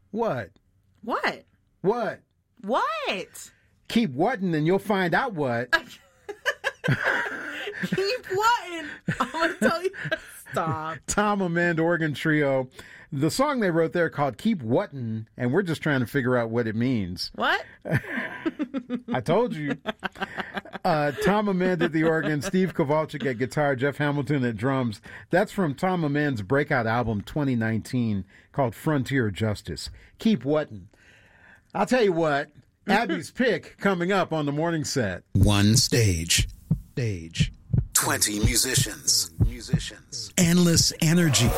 What? What? What? What? Keep whatting and you'll find out what. Keep whatting. I'm going to tell you. Stop. Tom Amend Organ Trio. The song they wrote there called Keep Whattin', and we're just trying to figure out what it means. What? I told you. Tom Amend at the organ, Steve Kowalczyk at guitar, Jeff Hamilton at drums. That's from Tom Amend's breakout album 2019 called Frontier Justice. Keep Whattin'. I'll tell you what, Abby's pick coming up on the morning set. One stage. 20 musicians. Endless energy.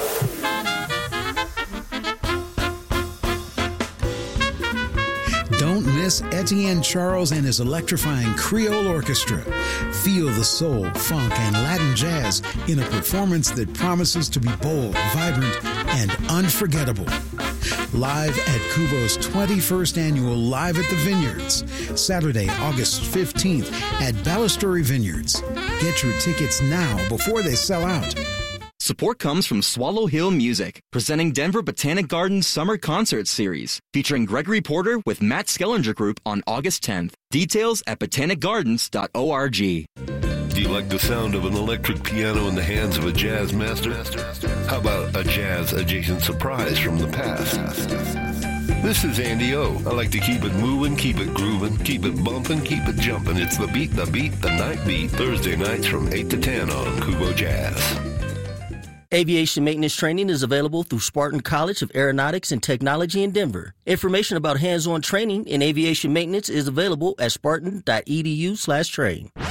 Don't miss Etienne Charles and his electrifying Creole Orchestra. Feel the soul, funk, and Latin jazz in a performance that promises to be bold, vibrant, and unforgettable. Live at Kubo's 21st annual Live at the Vineyards, Saturday, August 15th at Balustrade Vineyards. Get your tickets now before they sell out. Support comes from Swallow Hill Music, presenting Denver Botanic Gardens Summer Concert Series, featuring Gregory Porter with Matt Skellinger Group on August 10th. Details at botanicgardens.org. Do you like the sound of an electric piano in the hands of a jazz master? How about a jazz-adjacent surprise from the past? This is Andy O. I like to keep it moving, keep it grooving, keep it bumping, keep it jumping. It's the beat, the night beat, Thursday nights from 8 to 10 on Kubo Jazz. Aviation maintenance training is available through Spartan College of Aeronautics and Technology in Denver. Information about hands-on training in aviation maintenance is available at spartan.edu/train.